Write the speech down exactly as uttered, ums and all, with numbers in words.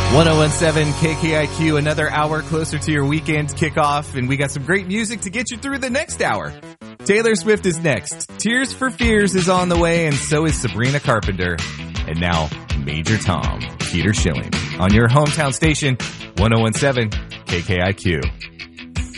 ten seventeen K K I Q, another hour closer to your weekend kickoff, and we got some great music to get you through the next hour. Taylor Swift is next. Tears for Fears is on the way, and so is Sabrina Carpenter. And now, Major Tom, Peter Schilling, on your hometown station, ten seventeen K K I Q.